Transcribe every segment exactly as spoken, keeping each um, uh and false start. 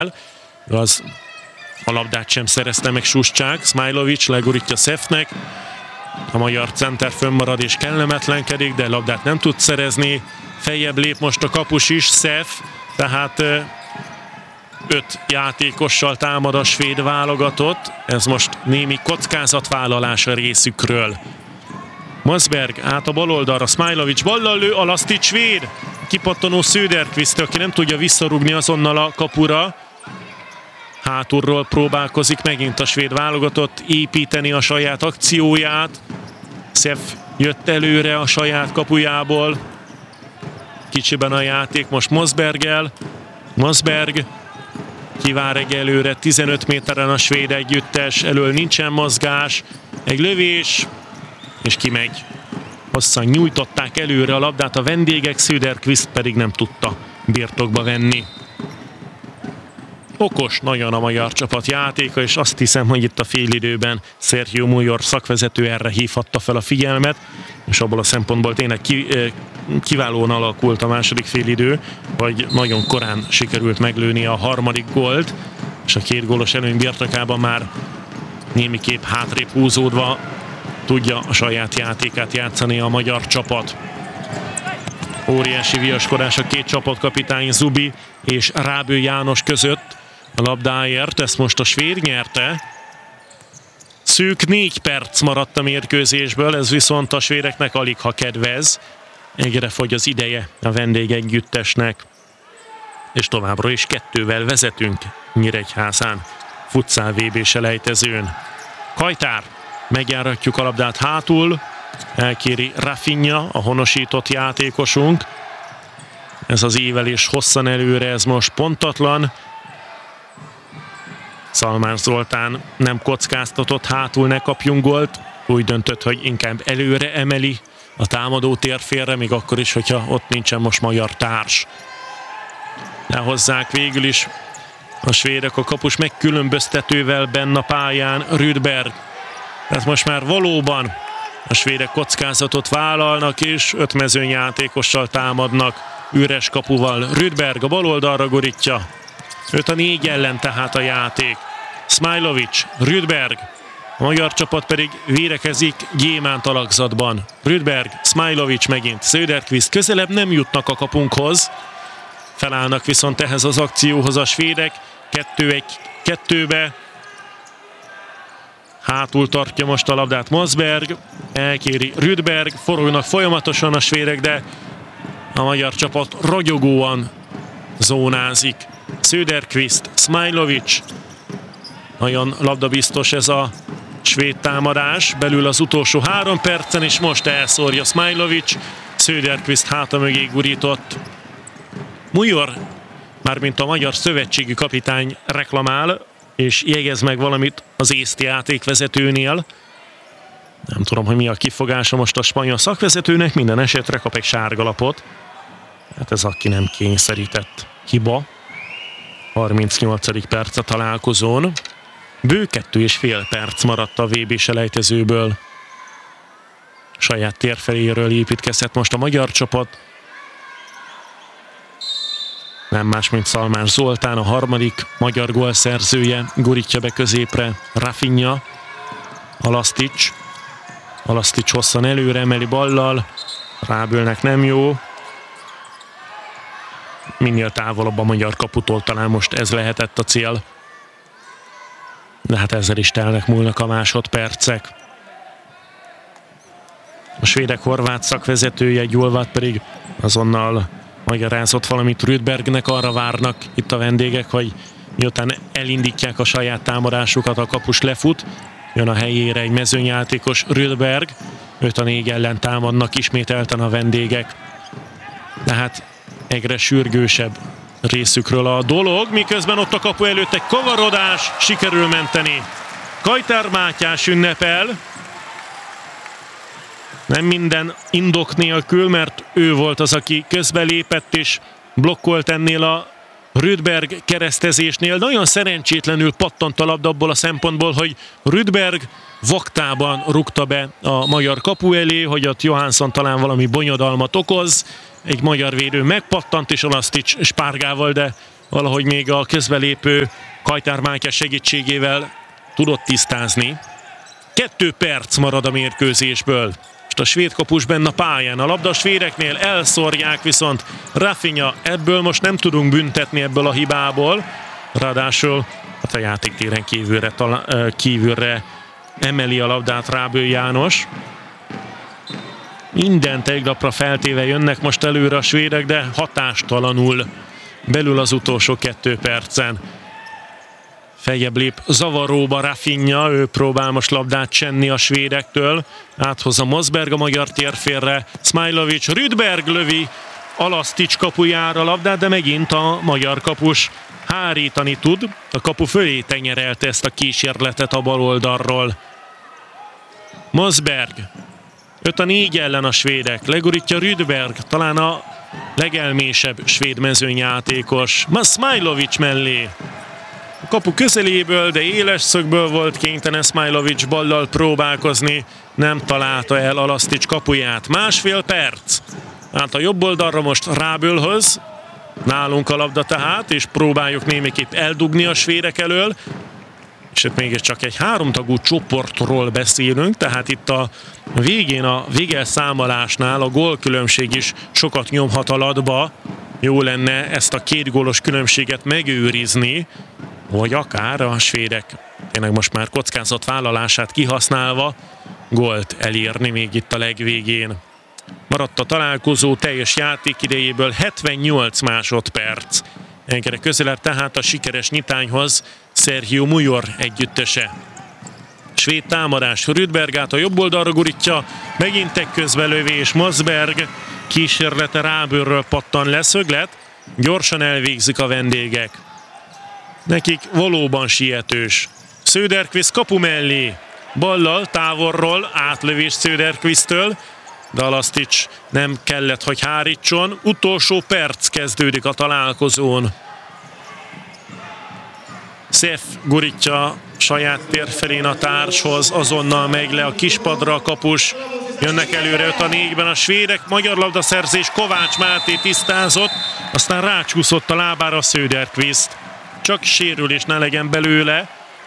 az a labdát sem szerezte meg Suscsák. Smajlovic legurítja Szefnek. A magyar center fönnmarad és kellemetlenkedik, de labdát nem tud szerezni. Feljebb lép most a kapus is, Szef, tehát öt játékossal támad a svéd válogatott. Ez most némi kockázatvállalás a részükről. Mosberg át a bal oldalra, Smajlovic ballal lő, Alasztics véd. Kipattanó Söderqvist, aki nem tudja visszarúgni azonnal a kapura. Hátulról próbálkozik megint a svéd válogatott építeni a saját akcióját. Szef jött előre a saját kapujából. Kicsiben a játék most Mosberggel. Mosberg kivár egy előre, tizenöt méteren a svéd együttes, elől nincsen mozgás. Egy lövés, és kimegy. Hosszan nyújtották előre a labdát a vendégek, Söderqvist pedig nem tudta birtokba venni. Okos nagyon a magyar csapat játéka, és azt hiszem, hogy itt a félidőben Sergio Mújor szakvezető erre hívhatta fel a figyelmet, és abból a szempontból tényleg ki, kiválóan alakult a második félidő, vagy nagyon korán sikerült meglőni a harmadik gólt, és a két gólos előny birtokában már némiképp hátrébb húzódva tudja a saját játékát játszani a magyar csapat. Óriási viaskodás a két csapatkapitány Zubi és Rábő János között a labdáért, ezt most a svéd nyerte. Szűk négy perc maradt a mérkőzésből, ez viszont a svédeknek alig ha kedvez. Egyre fogy az ideje a vendégegyüttesnek, és továbbra is kettővel vezetünk Nyíregyházán futszál vé bé selejtezőn. Kajtár, megjáratjuk a labdát hátul, elkéri Rafinha, a honosított játékosunk. Ez az ívelés hosszan előre, ez most pontatlan. Szalmán Zoltán nem kockáztatott, hátul ne kapjunk gólt. Úgy döntött, hogy inkább előre emeli a támadó térfélre, még akkor is, hogyha ott nincsen most magyar társ. Lehozzák végül is a svédek a kapus megkülönböztetővel benn a pályán, Rydberg. Tehát most már valóban a svédek kockázatot vállalnak, és öt mezőnyjátékossal támadnak, üres kapuval. Rydberg a bal oldalra gurítja. öt a négy ellen tehát a játék. Smajlovic, Rydberg. A magyar csapat pedig védekezik gyémánt alakzatban. Rydberg, Smajlovic megint. Söderqvist, közelebb nem jutnak a kapunkhoz. Felállnak viszont ehhez az akcióhoz a svédek. Kettő egy kettőbe. Hátul tartja most a labdát Mosberg. Elkéri Rydberg. Forognak folyamatosan a svédek, de a magyar csapat ragyogóan zónázik. Söderqvist, Smajlovic. Nagyon labdabiztos ez a svéd támadás. Belül az utolsó három percen, és most elszórja Smajlovic. Söderqvist háta mögé gurított. Mújor, mármint a magyar szövetségi kapitány reklamál, és jegyez meg valamit az észt játékvezetőnél. Nem tudom, hogy mi a kifogása most a spanyol szakvezetőnek, minden esetre kap egy sárgalapot. Hát ez aki nem kényszerített hiba. harmincnyolcadik perc a találkozón. Bő kettő és fél perc maradt a vé bé selejtezőből. Saját térfeléről építkezhet most a magyar csapat. Nem más, mint Szalmán Zoltán, a harmadik magyar gólszerzője, gurítja be középre Rafinha. Alasztics. Alasztics hosszan előre emeli ballal. Rábőlnek nem jó. Minél távolabb a magyar kaputól, talán most ez lehetett a cél. De hát ezzel is telnek múlnak a másodpercek. A svédek horvát szakvezetője Gyulvát pedig azonnal magyarázott valamit Rydbergnek, arra várnak itt a vendégek, hogy miután elindítják a saját támadásukat, a kapus lefut, jön a helyére egy mezőnyjátékos Rydberg, öt a négy ellen támadnak ismételten a vendégek. Tehát egyre sürgősebb részükről a dolog, miközben ott a kapu előtt egy kavarodás, sikerül menteni. Kajtár Mátyás ünnepel, nem minden indok nélkül, mert ő volt az, aki közbelépett és blokkolt ennél a Rydberg keresztezésnél. Nagyon szerencsétlenül pattant a labda abból a szempontból, hogy Rydberg vaktában rúgta be a magyar kapu elé, hogy ott Johansson talán valami bonyodalmat okoz. Egy magyar védő megpattant, és Alasztics spárgával, de valahogy még a közbelépő Kajtár Mátyás segítségével tudott tisztázni. Kettő perc marad a mérkőzésből. Most a svéd kapus benne a pályán. A labda a svédeknél elszórják, viszont Rafinha, ebből most nem tudunk büntetni ebből a hibából. Ráadásul hát a játéktéren kívülre, kívülre emeli a labdát Rábő János. Minden teglapra feltéve jönnek most előre a svédek, de hatástalanul belül az utolsó kettő percen. Feljebb lép zavaróba Rafinha, ő próbál most labdát csenni a svédektől. Áthozza Mosberg a magyar térfélre, Smailovic, Rydberg lövi Alasztics kapujára labdát, de megint a magyar kapus hárítani tud. A kapu fölé tenyerelte ezt a kísérletet a bal oldalról. Mosberg. öt a négy ellen a svédek. Legurítja Rydberg, talán a legelmésebb svéd mezőnyjátékos. Smailovic mellé. A kapu közeléből, de éles szögből volt kénytelen Smailovic ballal próbálkozni. Nem találta el Alasztics kapuját. Másfél perc. Hát a jobb oldalra most Rábőlhöz. Nálunk a labda tehát, és próbáljuk némiképp eldugni a svédek elől. És itt mégiscsak egy háromtagú csoportról beszélünk, tehát itt a végén, a végelszámolásnál a gólkülönbség is sokat nyomhat a latba. Jó lenne ezt a két gólos különbséget megőrizni, vagy akár a svédek tényleg most már kockázatvállalását kihasználva gólt elérni még itt a legvégén. Maradt a találkozó teljes játékidejéből hetvennyolc másodperc. Egyre közelebb tehát a sikeres nyitányhoz Sergio Mujor együttese. Svéd támadás, Rydberg át a jobb oldalra gurítja, megint egy közbelövés, Mosberg kísérlete Rábőrről pattan le, szöglet, gyorsan elvégzik a vendégek. Nekik valóban sietős. Söderqvist kapu mellé, ballal távolról átlövés Söderqvisttől, de Alasztics nem kellett, hogy hárítson. Utolsó perc kezdődik a találkozón. Szef gurítja saját térfelén a társhoz, azonnal megy le a kispadra a kapus. Jönnek előre öt a négyben a svédek, magyar labdaszerzés, Kovács Máté tisztázott, aztán rácsúszott a lábára Söderqvist. Csak sérülés ne legyen belőle.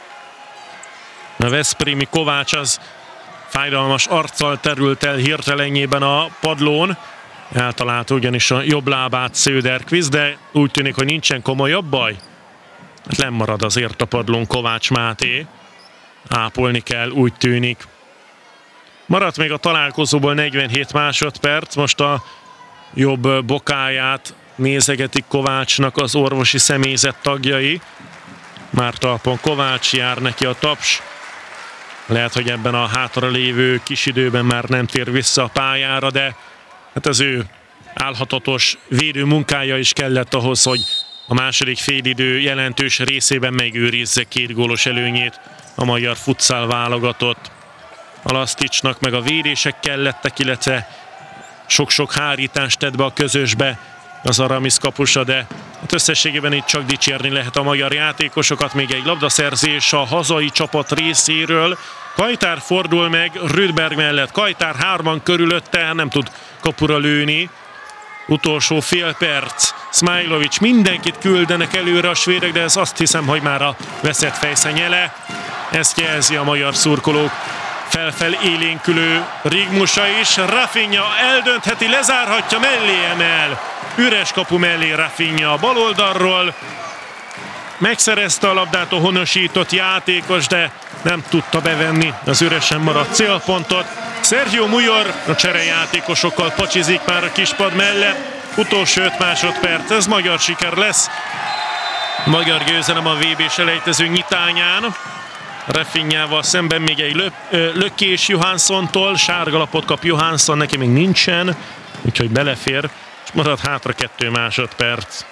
A veszprémi Kovács az fájdalmas arccal terült el hirtelenjében a padlón. Eltalálta ugyanis a jobb lábát Söderqvist, de úgy tűnik, hogy nincsen komolyabb baj. Hát nem marad azért a padlón Kovács Máté. Ápolni kell, úgy tűnik. Maradt még a találkozóból negyvenhét másodperc. Most a jobb bokáját nézegetik Kovácsnak az orvosi személyzet tagjai. Már talpon Kovács, jár neki a taps. Lehet, hogy ebben a hátralévő kis időben már nem tér vissza a pályára, de hát az ő álhatatos védő munkája is kellett ahhoz, hogy a második félidő jelentős részében megőrizze két gólos előnyét a magyar futsal válogatott. Alaszticsnak meg a védések kellettek, illetve sok-sok hárítást tett be a közösbe az Aramis kapusa, de hát összességében itt csak dicsérni lehet a magyar játékosokat. Még egy labdaszerzés a hazai csapat részéről. Kajtár fordul meg Rydberg mellett. Kajtár hárman körülötte, nem tud kapura lőni. Utolsó fél perc. Smailovic, mindenkit küldenek előre a svédek, de ez azt hiszem, hogy már a veszett fejszenyele. Ezt jelzi a magyar szurkolók felfel élénkülő rigmusa is. Rafinha eldöntheti, lezárhatja, mellé emel. Üres kapu mellé Rafinha a bal oldalról. Megszerezte a labdát a honosított játékos, de nem tudta bevenni az üresen maradt célpontot. Sergio Mujor a cserejátékosokkal pacsizik már a kispad mellett. Utolsó öt másodperc, ez magyar siker lesz. Magyar győzelem a vé bé-selejtező nyitányán. Rafinhával szemben még egy lö, ö, lökés Johanssontól. Sárgalapot kap Johansson, neki még nincsen, úgyhogy belefér, és marad hátra kettő másodperc.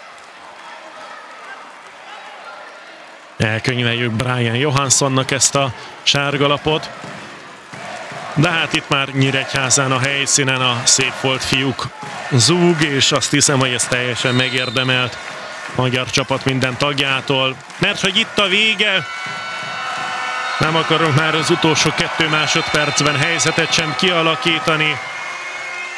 Elkönyveljük Brian Johanssonnak ezt a sárgalapot. De hát itt már Nyíregyházán a helyszínen a szép volt fiúk zúg, és azt hiszem, hogy ez teljesen megérdemelt magyar csapat minden tagjától. Mert hogy itt a vége, nem akarunk már az utolsó kettő másodpercben helyzetet sem kialakítani.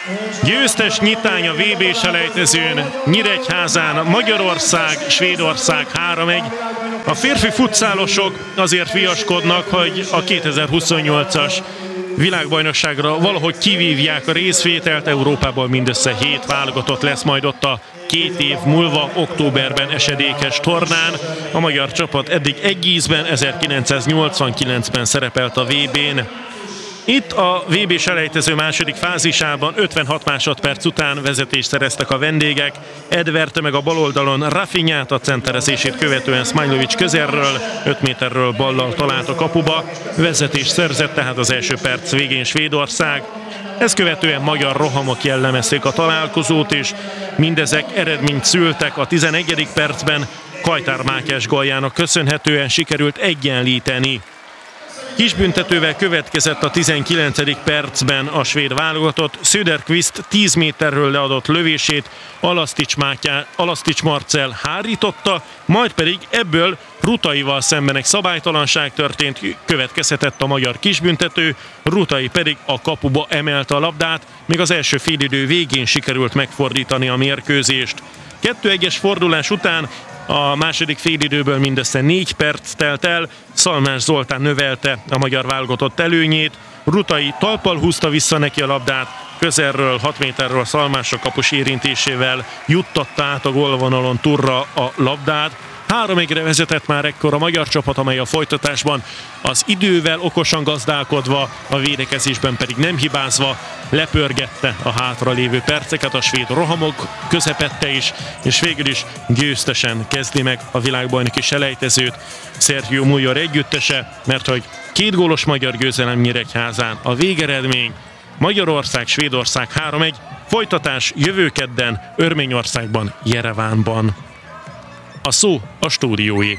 Győztes nyitány a vé bé-selejtezőn, Nyíregyházán, Magyarország, Svédország három egy. A férfi futszálosok azért viaskodnak, hogy a kétezer-huszonnyolcas világbajnokságra valahogy kivívják a részvételt. Európában mindössze hét válogatott lesz majd ott a két év múlva, októberben esedékes tornán. A magyar csapat eddig egy ízben, ezerkilencszáznyolcvankilencben szerepelt a vé bén. Itt a vé bé-selejtező második fázisában ötvenhat másodperc után vezetést szereztek a vendégek. Ed verte meg a bal oldalon Rafinhát, a centerezését követően Smajlović közelről, öt méterről ballal talált a kapuba. Vezetést szerzett tehát az első perc végén Svédország. Ezt követően magyar rohamok jellemezték a találkozót, és mindezek eredményt szültek. A tizenegyedik percben Kajtár Mátyás góljának köszönhetően sikerült egyenlíteni. Kisbüntetővel következett a tizenkilencedik percben a svéd válogatott. Söderqvist tíz méterről leadott lövését Alasztics, Mátyá, Alasztics Marcell hárította, majd pedig ebből Rutaival szemben egy szabálytalanság történt, következhetett a magyar kisbüntető, Rutai pedig a kapuba emelte a labdát, még az első félidő végén sikerült megfordítani a mérkőzést. kettő egyes fordulás után a második félidőből mindössze négy perc telt el, Szalmás Zoltán növelte a magyar válogatott előnyét, Rutai talppal húzta vissza neki a labdát, közelről, hat méterről Szalmás a kapus érintésével juttatta át a gólvonalon Turra a labdát. három egyre vezetett már ekkor a magyar csapat, amely a folytatásban az idővel okosan gazdálkodva, a védekezésben pedig nem hibázva lepörgette a hátralévő perceket, a svéd rohamok közepette is, és végül is győztesen kezdi meg a világbajnoki selejtezőt Sergio Mújor együttese, mert hogy két gólos magyar győzelem Nyíregyházán a végeredmény. Magyarország, Svédország három egy, folytatás jövő kedden Örményországban, Jerevánban. A szó a stúdióé.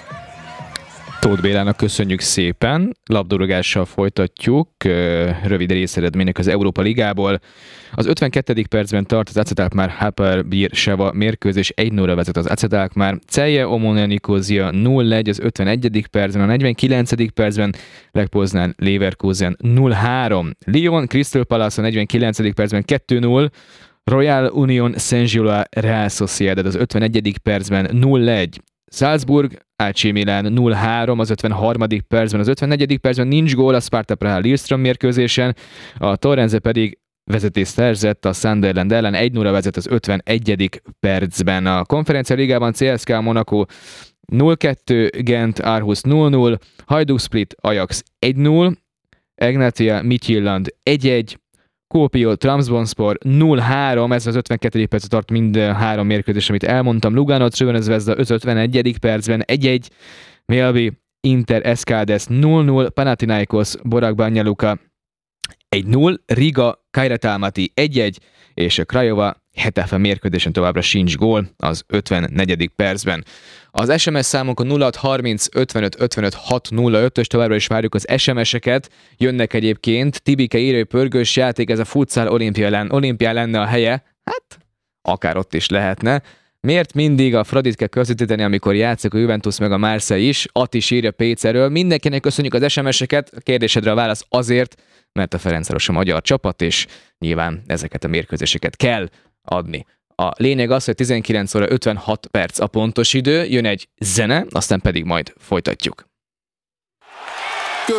Tóth Bélának köszönjük szépen, labdarúgással folytatjuk, rövid részeredmények az Európa Ligából. Az ötvenkettedik percben tart az Acetalkmaar Hapoel-Beersheva mérkőzés, egy nulla vezet az Acetalkmaar. Celje Omonia Nikozia nulla egy az ötvenegyedik percben, a negyvenkillencedik percben Lech Poznań Leverkusen nulla három. Lyon Crystal Palace a negyvenkilencedik percben kettő null. Royal Union Saint-Gilloise Real Sociedad az ötvenegyedik percben nulla egy. Salzburg á cé Milan nulla három az ötvenharmadik percben, az ötvennegyedik percben nincs gól a Sparta Praha Lillestrøm mérkőzésen, a Torrense pedig vezetést szerzett a Sunderland ellen, egy nulla vezet az ötvenegyedik percben. A Konferencia Ligában cé es ká Monaco nulla kettő, Gent Aarhus nulla nulla, Hajduk Split Ajax egy nulla, Egnatia Midtjylland egy egy, Kuopio Trabzonspor nulla három, ez az ötvenkettedik percet tart mind három mérkőzés, amit elmondtam. Lugano Crvena Zvezda az ötvenegyedik percben egy egy, Mjölby Inter Eskades nulla nulla, Panathinaikos Borak Banja Luka egy nulla, Riga Kairat Almaty egy egy, és a Craiova Hetafe mérkőzésen továbbra sincs gól az ötvennegyedik percben. Az es em es számunk a nulla hat harminc ötvenöt ötvenöt hat nulla ötös, továbbra is várjuk az es em es-eket. Jönnek egyébként, Tibike írja, pörgős játék, ez a futsal olimpia lenne, olimpián lenne a helye. Hát, akár ott is lehetne. Miért mindig a Fradit kell közvetíteni, amikor játszik a Juventus meg a Marseille is? Atti is írja Pécerről. Mindenkinek köszönjük az es em es-eket. A kérdésedre a válasz azért, mert a Ferencváros a magyar csapat, és nyilván ezeket a mérkőzéseket kell adni. A lényeg az, hogy tizenkilenc óra ötvenhat perc a pontos idő, jön egy zene, aztán pedig majd folytatjuk.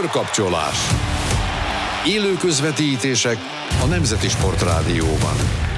Körkapcsolás. Élő közvetítések a Nemzeti Sportrádióban.